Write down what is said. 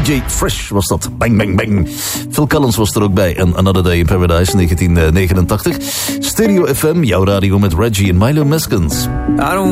DJ Fresh was dat. Bang, bang, bang. Phil Collins was er ook bij. En Another Day in Paradise, 1989. Stereo FM, jouw radio met Reggie en Milo Meskens.